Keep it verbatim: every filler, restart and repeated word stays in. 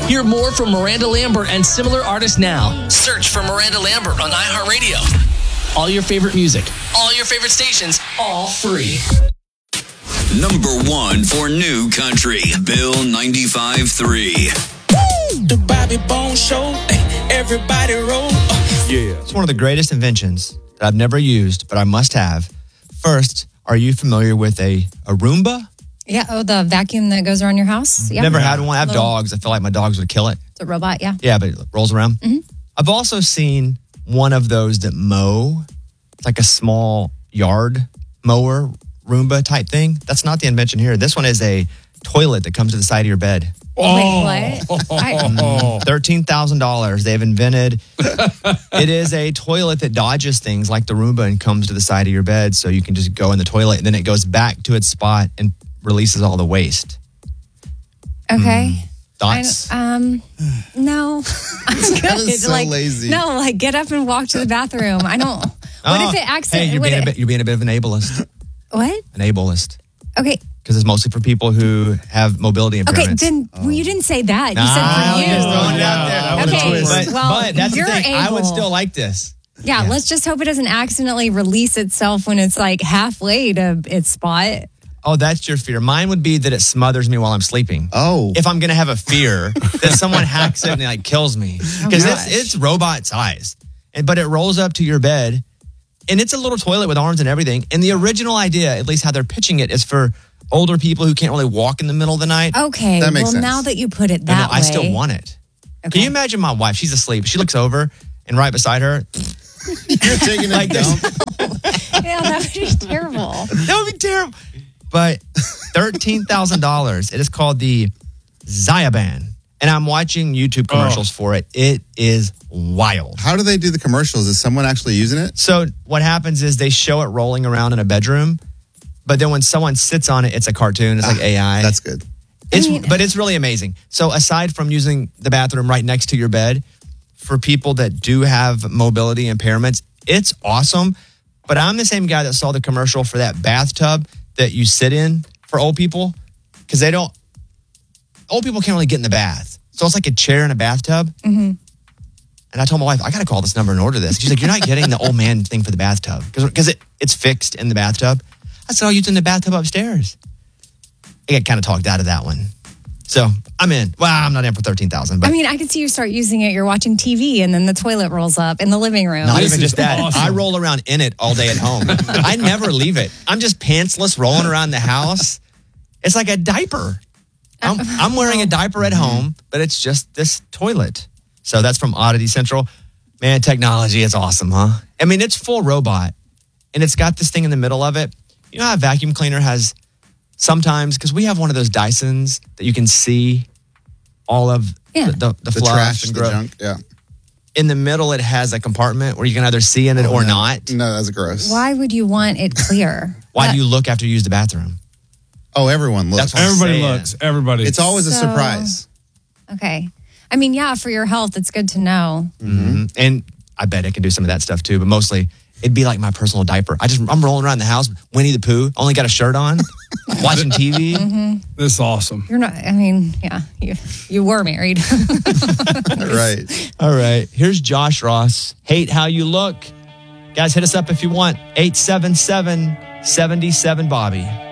Hear more from Miranda Lambert and similar artists now. Search for Miranda Lambert on iHeartRadio. All your favorite music, all your favorite stations, all free. Number one for new country, Bill ninety-five point three. The Bobby Bones Show, everybody roll. Yeah. It's one of the greatest inventions that I've never used, but I must have. First, are you familiar with a, a Roomba? Yeah, oh, the vacuum that goes around your house? Yeah. Never had one. I have Little- dogs. I feel like my dogs would kill it. It's a robot, yeah. Yeah, but it rolls around. Mhm. I've also seen one of those that mow. It's like a small yard mower, Roomba type thing. That's not the invention here. This one is a toilet that comes to the side of your bed. Wait, what? I, thirteen thousand dollars. They've invented. It is a toilet that dodges things like the Roomba and comes to the side of your bed, so you can just go in the toilet and then it goes back to its spot and releases all the waste. okay. Thoughts? I, um, no. I'm good. That is so like, lazy. No, like get up and walk to the bathroom. I don't. What Oh, if it Hey, accidentally? you're being, a bit, you're being a bit of an ableist. What? An ableist. Okay. Because it's mostly for people who have mobility impairments. Okay, then well, you didn't say that. You Nah, said I for was you. just throwing it out there. I would've Okay, twisted. But, well, but that's the you're thing. I would able. still like this. Yeah, Yeah. let's just hope it doesn't accidentally release itself when it's like halfway to its spot. Oh, that's your fear. Mine would be that it smothers me while I'm sleeping. Oh. If I'm going to have a fear that someone hacks it and like kills me. Because gosh. it's, it's robot size. And, but it rolls up to your bed. And it's a little toilet with arms and everything. And the original idea, at least how they're pitching it, is for older people who can't really walk in the middle of the night. Okay, That makes well sense. now that you put it No, no, that way, I still want it. Okay. Can you imagine my wife? She's asleep. She looks over and right beside her, You're taking like a this. dump. Yeah, that would be terrible. That would be terrible. But thirteen thousand dollars. It is called the Zyaband. And I'm watching YouTube commercials for it. It is wild. How do they do the commercials? Is someone actually using it? So what happens is they show it rolling around in a bedroom. But then when someone sits on it, it's a cartoon. It's like A I. That's good. It's, I mean- but it's really amazing. So aside from using the bathroom right next to your bed, for people that do have mobility impairments, it's awesome. But I'm the same guy that saw the commercial for that bathtub that you sit in for old people because they don't, old people can't really get in the bath. So it's like a chair in a bathtub. Mm-hmm. And I told my wife, I got to call this number and order this. She's like, you're not getting the old man thing for the bathtub because it, it's fixed in the bathtub. I said, oh, you in the bathtub upstairs. I got kind of talked out of that one. So I'm in. Well, I'm not in for thirteen thousand dollars. I mean, I could see you start using it. You're watching T V, and then the toilet rolls up in the living room. Not This even is just that. awesome. I roll around in it all day at home. I never leave it. I'm just pantsless rolling around the house. It's like a diaper. I'm, I'm wearing a diaper at home, but it's just this toilet. So that's from Oddity Central. Man, technology is awesome, huh? I mean, it's full robot, and it's got this thing in the middle of it. You know how a vacuum cleaner has sometimes, because we have one of those Dysons that you can see all of Yeah. the, the, the, The fluff trash, and the gro- junk. Yeah. In the middle, it has a compartment where you can either see in it or no. not. No, that's gross. Why would you want it clear? Why That- do you look after you use the bathroom? Oh, everyone looks. That's what I'm Everybody saying. looks. Everybody. It's always a So- surprise. Okay. I mean, yeah, for your health, it's good to know. Mm-hmm. And I bet it can do some of that stuff too, but mostly it'd be like my personal diaper. I just I'm rolling around the house, Winnie the Pooh, only got a shirt on, watching T V. Mm-hmm. This is awesome. You're not, I mean, yeah, you, you were married. Right. All right, here's Josh Ross. Hate how you look, guys. Hit us up if you want. eight seven seven, seven seven Bobby.